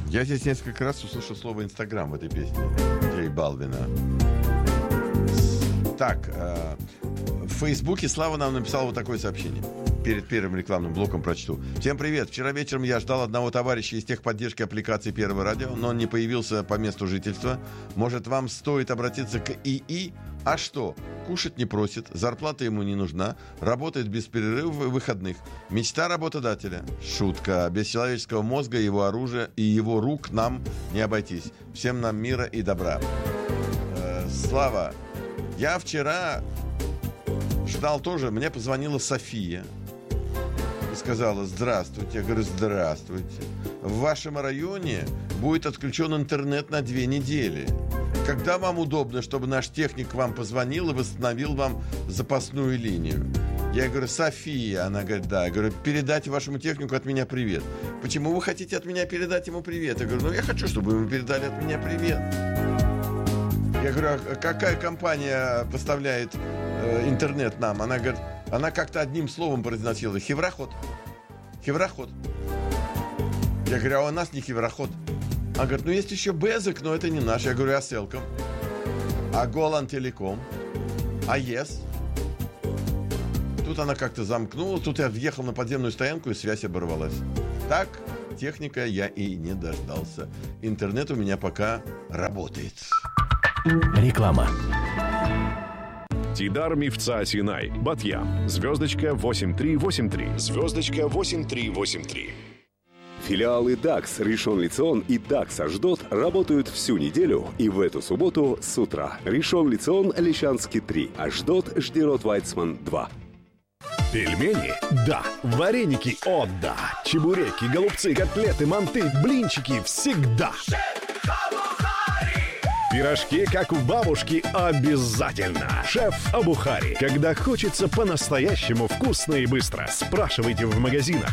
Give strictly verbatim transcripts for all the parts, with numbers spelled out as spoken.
Я здесь несколько раз услышал слово «Инстаграм» в этой песне Джей Балвина. Так, э, в Фейсбуке Слава нам написал вот такое сообщение. Перед первым рекламным блоком прочту. Всем привет. Вчера вечером я ждал одного товарища из техподдержки аппликации Первого радио, но он не появился по месту жительства. Может, вам стоит обратиться к ИИ? А что? Кушать не просит, зарплата ему не нужна, работает без перерыва в выходных. Мечта работодателя. Шутка. Без человеческого мозга, его оружия и его рук нам не обойтись. Всем нам мира и добра. Э, Слава, я вчера ждал тоже, мне позвонила София и сказала: здравствуйте. Я говорю: здравствуйте. В вашем районе будет отключен интернет на две недели. Когда вам удобно, чтобы наш техник вам позвонил и восстановил вам запасную линию? Я говорю: София. Она говорит: да. Я говорю: передайте вашему технику от меня привет. Почему вы хотите от меня передать ему привет? Я говорю: ну я хочу, чтобы вы ему передали от меня привет. Я говорю: а какая компания поставляет э, интернет нам? Она говорит, она как-то одним словом произносила: Хевроход. Хевроход. Я говорю: а у нас не Хевроход. Она говорит: ну есть еще Безек, но это не наш. Я говорю: а Селком? А Голланд Телеком? А ЕС? Тут она как-то замкнула. Тут я въехал на подземную стоянку, и связь оборвалась. Так, техника я и не дождался. Интернет у меня пока работает. Реклама. Тидар Мифца Синай, Батьям, звездочка восемь три восемь три, звездочка восемь три восемь три. Филиалы дакс Ришон Лицион и дакс Ашдот работают всю неделю и в эту субботу с утра. Ришон Лицион, Лещанский три, Ашдот, Ждерот Вайцман два. Пельмени? Да. Вареники? О, да. Чебуреки, голубцы, котлеты, манты, блинчики всегда. Пирожки, как у бабушки, обязательно. Шеф Абухари. Когда хочется по-настоящему вкусно и быстро, спрашивайте в магазинах.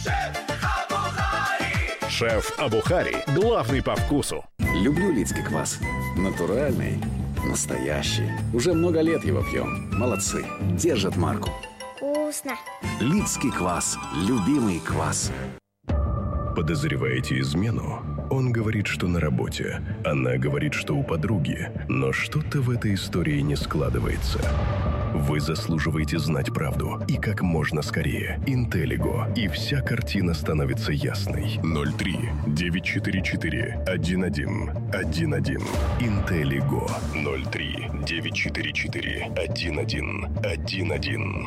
Шеф Абухари. Главный по вкусу. Люблю Лидский квас. Натуральный, настоящий. Уже много лет его пьем. Молодцы. Держат марку. Вкусно. Лидский квас. Любимый квас. Подозреваете измену? Он говорит, что на работе. Она говорит, что у подруги. Но что-то в этой истории не складывается. Вы заслуживаете знать правду. И как можно скорее. Интеллиго. И вся картина становится ясной. ноль три девять четыре четыре один один один один. Интеллиго. ноль три девять четыре четыре один один один один.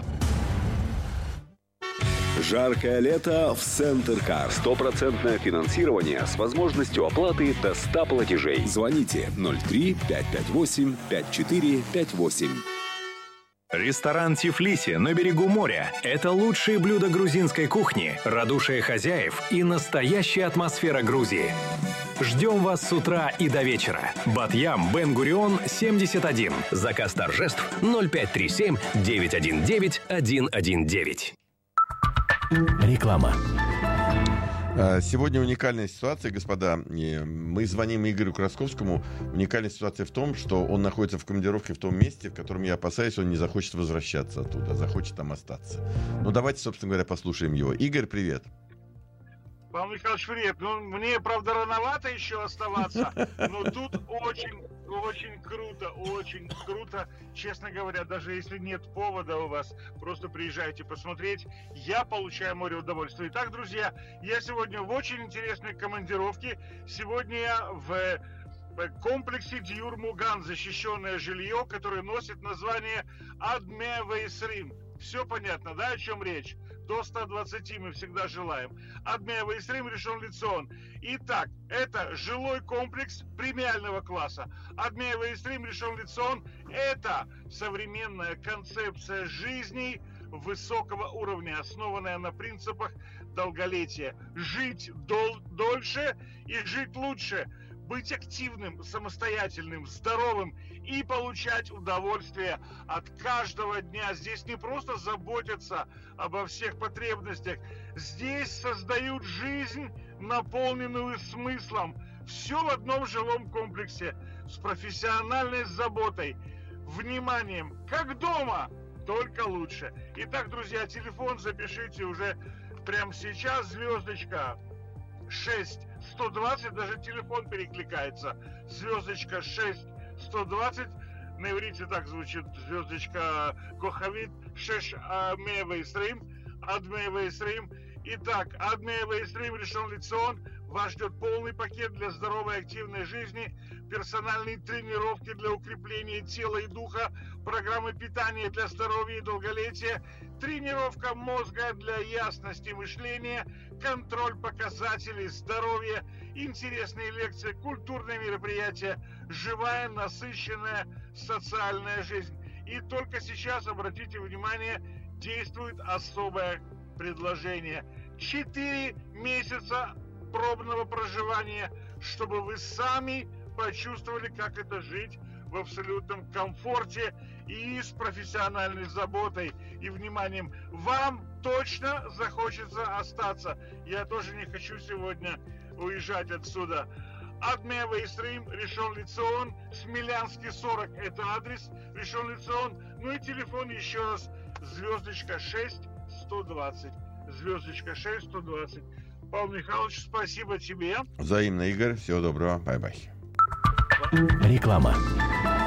Жаркое лето в Центр Кар. Стопроцентное финансирование с возможностью оплаты до ста платежей. Звоните ноль три пять пять восемь пять четыре пять восемь. Ресторан Тифлиси на берегу моря – это лучшие блюда грузинской кухни, радушие хозяев и настоящая атмосфера Грузии. Ждем вас с утра и до вечера. Батьям, Бен-Гурион, семьдесят один. Заказ торжеств ноль пять три семь девять один девять один один девять. Реклама. Сегодня уникальная ситуация, господа. Мы звоним Игорю Красковскому. Уникальная ситуация в том, что он находится в командировке в том месте, в котором, я опасаюсь, он не захочет возвращаться оттуда, захочет там остаться. Ну, давайте, собственно говоря, послушаем его. Игорь, привет. Павел Михайлович, привет. Ну, мне, правда, рановато еще оставаться, но тут очень, очень круто, очень круто. Честно говоря, даже если нет повода у вас, просто приезжайте посмотреть. Я получаю море удовольствия. Итак, друзья, я сегодня в очень интересной командировке. Сегодня я в комплексе Диюр Муган, защищенное жилье, которое носит название Адме Вейсрим. Все понятно, да, о чем речь? До ста двадцати мы всегда желаем. Адме Вейсрим, Ришон Лицион. Итак, это жилой комплекс премиального класса. Адме Вейсрим, Ришон Лицион – это современная концепция жизни высокого уровня, основанная на принципах долголетия. Жить дол- дольше и жить лучше. Быть активным, самостоятельным, здоровым и получать удовольствие от каждого дня. Здесь не просто заботятся обо всех потребностях. Здесь создают жизнь, наполненную смыслом. Все в одном жилом комплексе. С профессиональной заботой, вниманием. Как дома, только лучше. Итак, друзья, телефон запишите уже прямо сейчас. Звездочка шесть сто двадцать, даже телефон перекликается. Звездочка шесть сто двадцать. На иврите так звучит: звездочка Кохавит шеш Мева Исраим, Адмева Исраим. Итак, Адмева Исраим, Ришон Лецион. Вас ждет полный пакет для здоровой активной жизни, персональные тренировки для укрепления тела и духа, программы питания для здоровья и долголетия, тренировка мозга для ясности мышления, контроль показателей здоровья, интересные лекции, культурные мероприятия, живая, насыщенная социальная жизнь. И только сейчас, обратите внимание, действует особое предложение. Четыре месяца пробного проживания, чтобы вы сами почувствовали, как это жить в абсолютном комфорте и с профессиональной заботой и вниманием. Вам точно захочется остаться. Я тоже не хочу сегодня уезжать отсюда. Адмева Исраим, Ришон Лецион, Смелянский сорок, это адрес, Ришон Лецион. Ну и телефон еще раз, звездочка шесть сто двадцать, звездочка шесть сто двадцать. Павел Михайлович, спасибо тебе. Взаимно, Игорь. Всего доброго. Бай-бай. Реклама.